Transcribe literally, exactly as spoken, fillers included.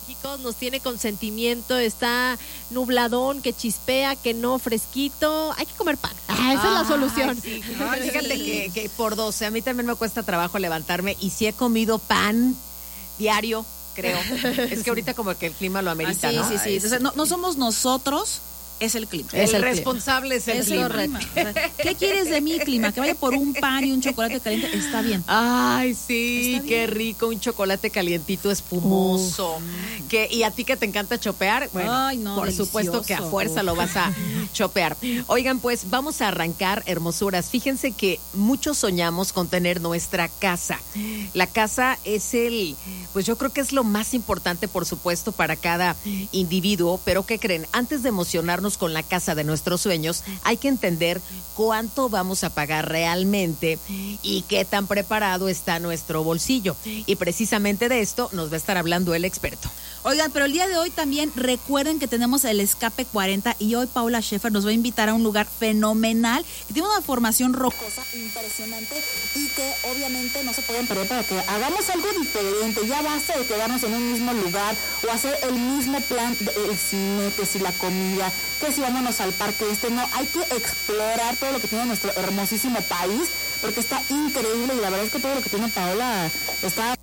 México nos tiene con sentimiento, está nubladón, que chispea, que no, fresquito. Hay que comer pan. Ah, esa ah, es la solución. Sí. No, fíjate sí. que, que por doce, a mí también me cuesta trabajo levantarme y sí he comido pan diario, creo. Es que ahorita como que el clima lo amerita, ah, sí, ¿no? Sí, sí, sí. Entonces, no, no somos nosotros. Es el clima. Es el el responsable clima. es el es clima. clima. O sea, ¿qué quieres de mi clima? Que vaya por un pan y un chocolate caliente. Está bien. Ay, sí, Está qué bien. rico, un chocolate calientito espumoso. Uh. Que, y a ti que te encanta chopear, bueno, Ay, no, por delicioso. supuesto que a fuerza lo vas a chopear. Oigan, pues vamos a arrancar, hermosuras. Fíjense que muchos soñamos con tener nuestra casa. La casa es el, pues yo creo que es lo más importante, por supuesto, para cada individuo. Pero ¿qué creen? Antes de emocionarnos con la casa de nuestros sueños, hay que entender cuánto vamos a pagar realmente y qué tan preparado está nuestro bolsillo. Y precisamente de esto nos va a estar hablando el experto. Oigan, pero el día de hoy también recuerden que tenemos el Escape cuarenta y hoy Paula Schaefer nos va a invitar a un lugar fenomenal que tiene una formación rocosa impresionante y que obviamente no se pueden perder para que hagamos algo diferente. Ya basta de quedarnos en un mismo lugar o hacer el mismo plan del cine, que si la comida, que si vámonos al parque este. No, hay que explorar todo lo que tiene nuestro hermosísimo país porque está increíble y la verdad es que todo lo que tiene Paola está